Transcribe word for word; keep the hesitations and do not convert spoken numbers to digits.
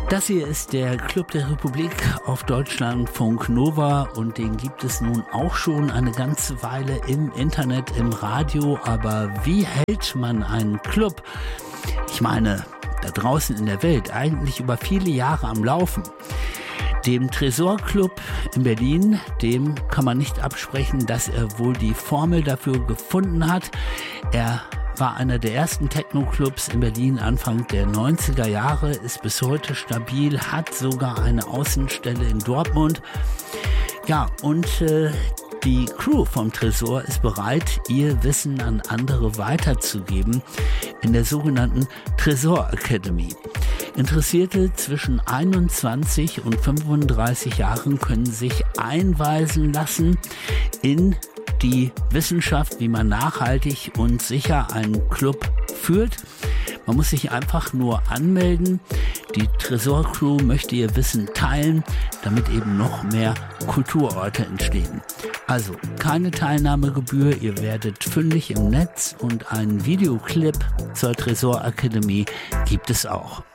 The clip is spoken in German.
Das hier ist der Club der Republik auf Deutschlandfunk Nova und den gibt es nun auch schon eine ganze Weile im Internet, im Radio. Aber wie hält man einen Club, ich meine, da draußen in der Welt, eigentlich über viele Jahre am Laufen? Dem Tresor-Club in Berlin, dem kann man nicht absprechen, dass er wohl die Formel dafür gefunden hat. Er war einer der ersten Techno-Clubs in Berlin Anfang der neunziger Jahre, ist bis heute stabil, hat sogar eine Außenstelle in Dortmund. Ja, und äh, die Crew vom Tresor ist bereit, ihr Wissen an andere weiterzugeben in der sogenannten Tresor Academy. Interessierte zwischen einundzwanzig und fünfunddreißig Jahren können sich einweisen lassen in die Wissenschaft, wie man nachhaltig und sicher einen Club führt. Man muss sich einfach nur anmelden. Die Tresor-Crew möchte ihr Wissen teilen, damit eben noch mehr Kulturorte entstehen. Also keine Teilnahmegebühr, ihr werdet fündig im Netz und einen Videoclip zur Tresor Academy gibt es auch.